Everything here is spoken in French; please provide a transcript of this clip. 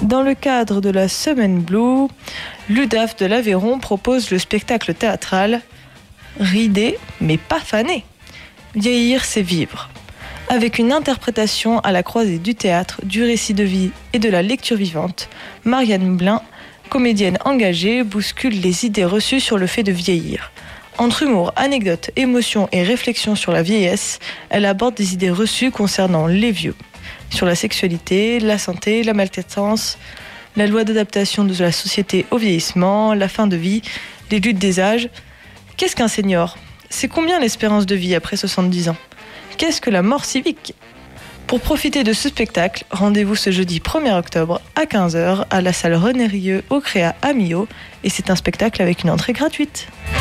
Dans le cadre de la Semaine Blue, l'UDAF de l'Aveyron propose le spectacle théâtral Ridé mais pas fané. Vieillir, c'est vivre. Avec une interprétation à la croisée du théâtre, du récit de vie et de la lecture vivante, Marianne Blin, comédienne engagée, bouscule les idées reçues sur le fait de vieillir. Entre humour, anecdotes, émotions et réflexions sur la vieillesse, elle aborde des idées reçues concernant les vieux. Sur la sexualité, la santé, la maltraitance, la loi d'adaptation de la société au vieillissement, la fin de vie, les luttes des âges. Qu'est-ce qu'un senior ? C'est combien l'espérance de vie après 70 ans ? Qu'est-ce que la mort civique ? Pour profiter de ce spectacle, rendez-vous ce jeudi 1er octobre à 15h à la salle René Rieu au Créa à Millau. Et c'est un spectacle avec une entrée gratuite.